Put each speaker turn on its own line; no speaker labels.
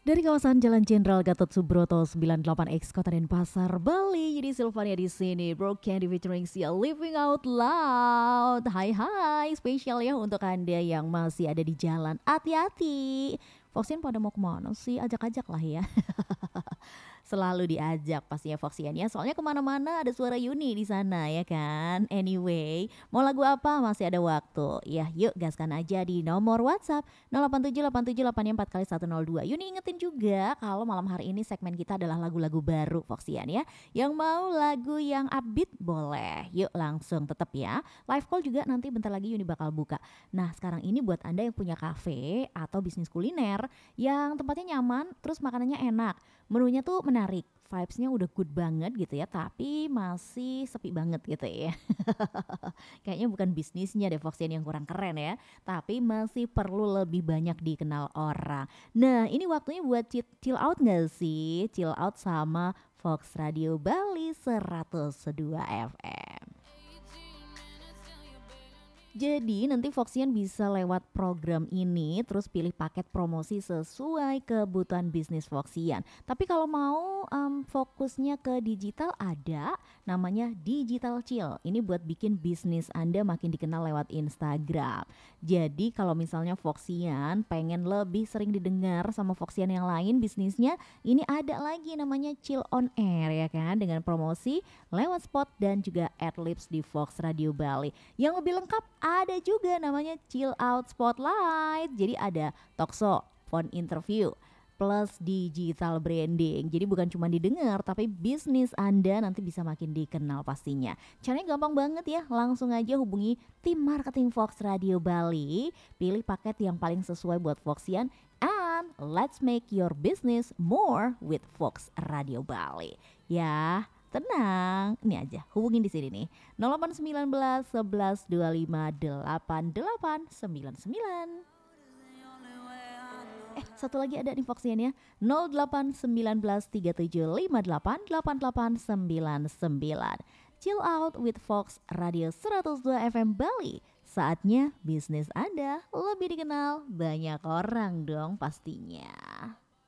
Dari kawasan Jalan Jenderal Gatot Subroto 98X Kota Denpasar, Bali. Jadi Silvania di sini, Bro Candy featuring Sia Living Out Loud. Hai hai, spesial ya untuk Anda yang masih ada di jalan. Hati-hati. Foxin pada mau kemana sih? Ajak-ajak lah ya. Selalu diajak pastinya Foxian ya. Soalnya kemana-mana ada suara Yuni di sana ya kan. Anyway, mau lagu apa? Masih ada waktu. Ya, yuk gaskan aja di nomor WhatsApp 0878784 kali 102. Yuni ingetin juga kalau malam hari ini segmen kita adalah lagu-lagu baru Foxian ya. Yang mau lagu yang upbeat boleh. Yuk langsung tetap ya. Live call juga nanti bentar lagi Yuni bakal buka. Nah, sekarang ini buat Anda yang punya kafe atau bisnis kuliner yang tempatnya nyaman, terus makanannya enak. Menunya tuh menarik, vibes-nya udah good banget gitu ya, tapi masih sepi banget gitu ya. Kayaknya bukan bisnisnya deh Foxian yang kurang keren ya, tapi masih perlu lebih banyak dikenal orang. Nah, ini waktunya buat chill out gak sih? Chill out sama Fox Radio Bali 102 FM. Jadi nanti Foxian bisa lewat program ini terus pilih paket promosi sesuai kebutuhan bisnis Foxian. Tapi kalau mau fokusnya ke digital ada namanya Digital Chill. Ini buat bikin bisnis Anda makin dikenal lewat Instagram. Jadi kalau misalnya Foxian pengen lebih sering didengar sama Foxian yang lain bisnisnya, ini ada lagi namanya Chill on Air ya kan, dengan promosi lewat spot dan juga adlibs di Fox Radio Bali. Yang lebih lengkap ada juga namanya Chill Out Spotlight. Jadi ada talkshow, phone interview, plus digital branding. Jadi bukan cuma didengar tapi bisnis Anda nanti bisa makin dikenal pastinya. Caranya gampang banget ya, langsung aja hubungi tim marketing Fox Radio Bali, pilih paket yang paling sesuai buat Foxian, and let's make your business more with Fox Radio Bali. Ya, tenang, ini aja hubungin di sini nih 0819 11 25 8899. Satu lagi ada nih Foxian ya, 0819 3758 8899. Chill out with Fox Radio 102 FM Bali. Saatnya bisnis Anda lebih dikenal banyak orang dong pastinya.